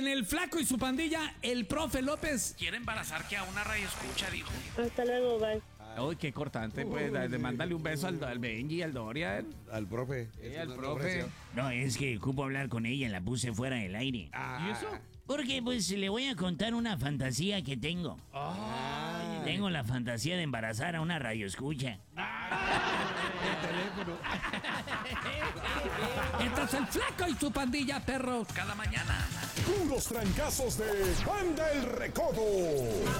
en el Flaco y su pandilla, el profe López quiere embarazar que a una radio escucha, dijo. Hasta luego, bye. Uy, qué cortante, pues. Mándale un beso al Benji, al Dorian. Al profe. Sí, al profe. No, es que ocupo hablar con ella, la puse fuera del aire. ¿Y eso? Porque pues le voy a contar una fantasía que tengo. Tengo la fantasía de embarazar a una radioescucha. Este es el Flaco y su pandilla, perros. Cada mañana. Puros trancazos de Banda El Recodo.